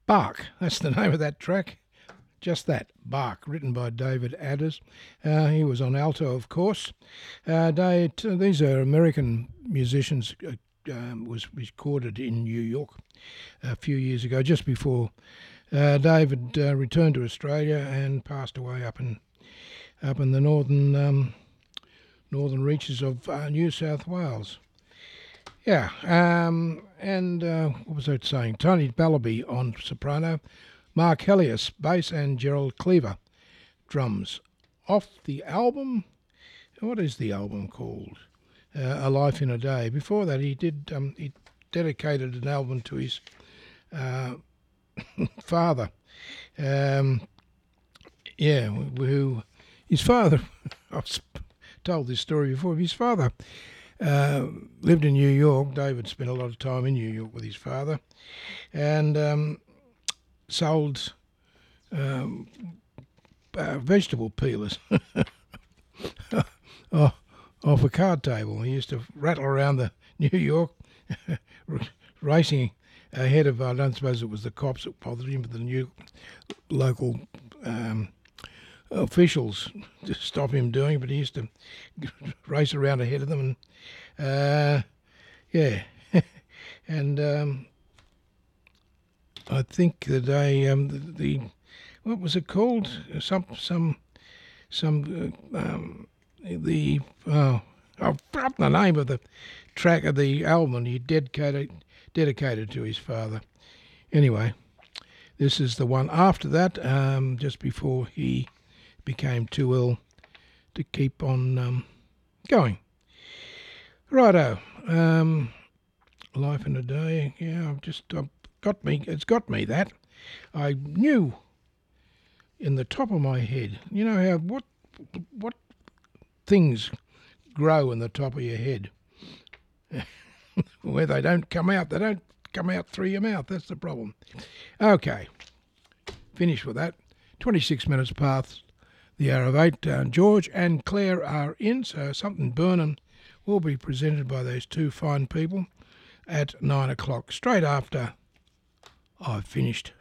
Bark, that's the name of that track. Just that, Bark, written by David Adders. He was on alto, of course. These are American musicians. Was recorded in New York a few years ago, just before David returned to Australia and passed away up in the northern reaches of New South Wales. Yeah, and what was I saying? Tony Ballaby on soprano, Mark Hellius bass, and Gerald Cleaver drums. Off the album, what is the album called? A Life in a Day. Before that, he dedicated an album to his father. Who his father. I've told this story before. His father lived in New York. David spent a lot of time in New York with his father, and sold vegetable peelers off a card table. He used to rattle around the New York, racing ahead of, I don't suppose it was the cops that bothered him, but the new local officials to stop him doing it, but he used to race around ahead of them, and and I think that the what was it called? I've forgotten the name of the track of the album he dedicated to his father. Anyway, this is the one after that, just before he became too ill to keep on going. Righto, Life in a Day. Yeah, it's got me that. I knew in the top of my head, you know how what things grow in the top of your head where they don't come out through your mouth. That's the problem. Okay, finish with that. 26 minutes past the hour of 8. George and Claire are in, so Something Burnin' will be presented by those two fine people at 9 o'clock, straight after I've finished